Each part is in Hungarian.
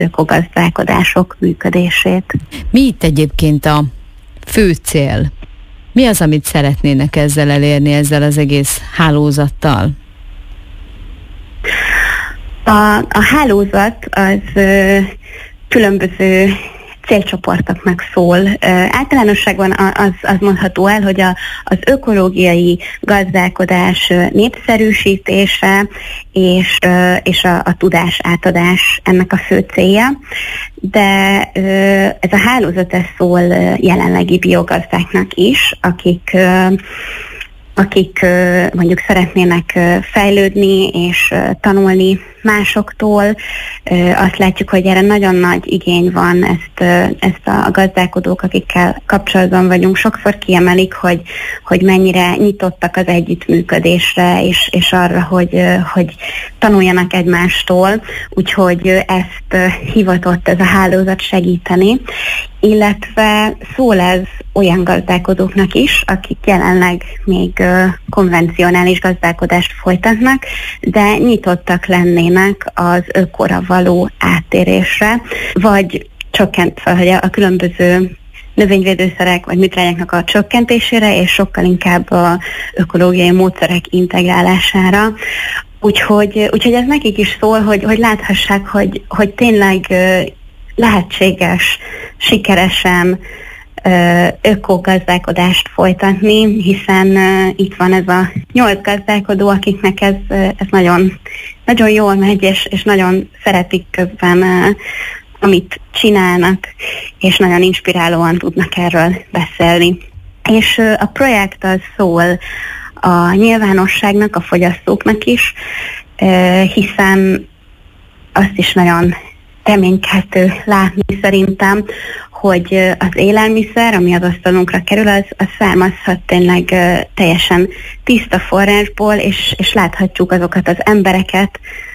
ökogazdálkodások működését. Mi itt egyébként a fő cél? Mi az, amit szeretnének ezzel elérni, ezzel az egész hálózattal? A hálózat az különböző célcsoportoknak szól. Általánosságban az mondható el, hogy az ökológiai gazdálkodás népszerűsítése és a tudás átadás ennek a fő célja, de ez a hálózat szól jelenlegi biogazdáknak is, akik mondjuk szeretnének fejlődni és tanulni másoktól. Azt látjuk, hogy erre nagyon nagy igény van, ezt a gazdálkodók, akikkel kapcsolatban vagyunk, sokszor kiemelik, hogy mennyire nyitottak az együttműködésre, és arra, hogy tanuljanak egymástól, úgyhogy ezt hivatott ez a hálózat segíteni, illetve szól ez olyan gazdálkodóknak is, akik jelenleg még konvencionális gazdálkodást folytatnak, de nyitottak lennének az ökora való áttérésre, vagy csökkentve, hogy a különböző növényvédőszerek vagy műtrágyáknak a csökkentésére, és sokkal inkább az ökológiai módszerek integrálására. Úgyhogy ez nekik is szól, hogy láthassák, hogy tényleg lehetséges sikeresen ökogazdálkodást folytatni, hiszen itt van ez a 8 gazdálkodó, akiknek ez nagyon, nagyon jól megy, és nagyon szeretik közben, amit csinálnak, és nagyon inspirálóan tudnak erről beszélni. És a projekt az szól a nyilvánosságnak, a fogyasztóknak is, hiszen azt is nagyon reménykeltő látni szerintem, hogy az élelmiszer, ami az asztalunkra kerül, az származhat tényleg teljesen tiszta forrásból, és láthatjuk azokat az embereket,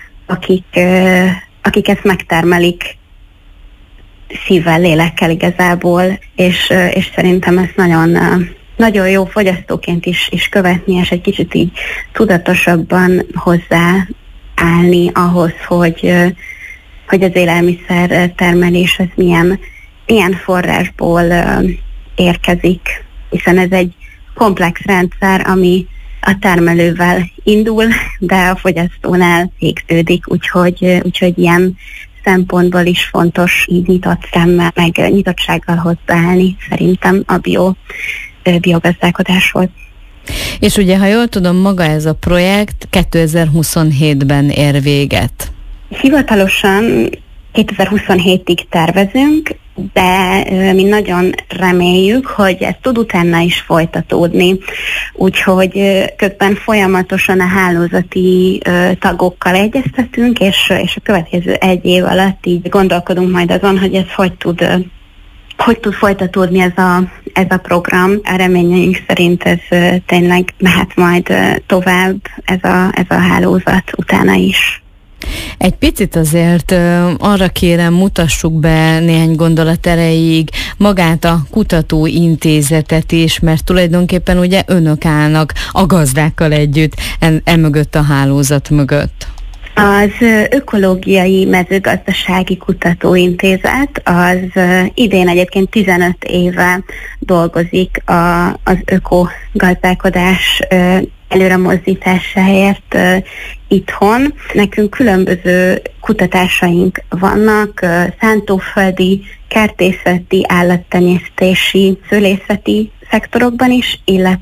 akik ezt megtermelik szívvel, lélekkel igazából, és szerintem ez nagyon, nagyon jó fogyasztóként is követni, és egy kicsit így tudatosabban hozzáállni ahhoz, hogy az élelmiszer termelés az milyen forrásból érkezik, hiszen ez egy komplex rendszer, ami a termelővel indul, de a fogyasztónál végződik, úgyhogy ilyen szempontból is fontos így nyitott szemmel, meg nyitottsággal hozzáállni szerintem a biogazdálkodáshoz. És ugye, ha jól tudom, maga ez a projekt 2027-ben ér véget. Hivatalosan 2027-ig tervezünk, de mi nagyon reméljük, hogy ez tud utána is folytatódni. Úgyhogy közben folyamatosan a hálózati tagokkal egyeztetünk, és a következő 1 év alatt így gondolkodunk majd azon, hogy ez hogy tud folytatódni ez a program. A reményeink szerint ez tényleg mehet majd tovább ez a hálózat utána is. Egy picit azért arra kérem, mutassuk be néhány gondolat erejéig magát a kutatóintézetet is, mert tulajdonképpen ugye önök állnak a gazdákkal együtt emögött a hálózat mögött. Az Ökológiai Mezőgazdasági Kutatóintézet az idén egyébként 15 éve dolgozik az ökogazdálkodás előre mozdításáért itthon. Nekünk különböző kutatásaink vannak, szántóföldi, kertészeti, állattenyésztési, szőlészeti szektorokban is,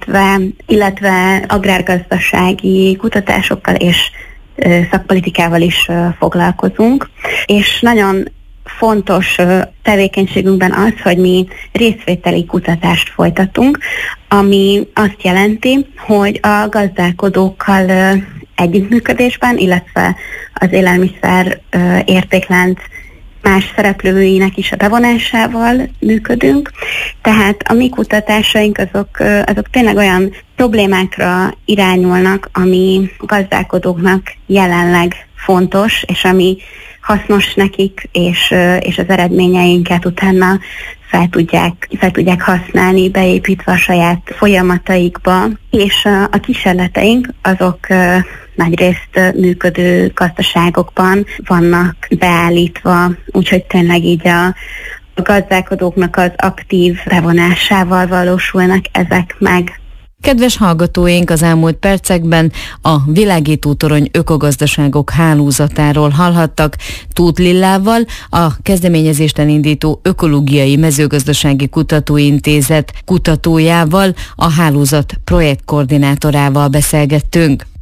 illetve agrárgazdasági kutatásokkal és szakpolitikával is foglalkozunk. És nagyon fontos tevékenységünkben az, hogy mi részvételi kutatást folytatunk, ami azt jelenti, hogy a gazdálkodókkal együttműködésben, illetve az élelmiszer értéklánc más szereplőinek is a bevonásával működünk. Tehát a mi kutatásaink azok tényleg olyan problémákra irányulnak, ami gazdálkodóknak jelenleg fontos, és ami hasznos nekik, és az eredményeinket utána fel tudják használni, beépítve a saját folyamataikba. És a kísérleteink azok nagyrészt működő gazdaságokban vannak beállítva, úgyhogy tényleg így a gazdálkodóknak az aktív bevonásával valósulnak ezek meg. Kedves hallgatóink, az elmúlt percekben a Világítótorony ökogazdaságok hálózatáról hallhattak Tóth Lillával, a kezdeményezést elindító Ökológiai Mezőgazdasági Kutatóintézet kutatójával, a hálózat projektkoordinátorával beszélgettünk.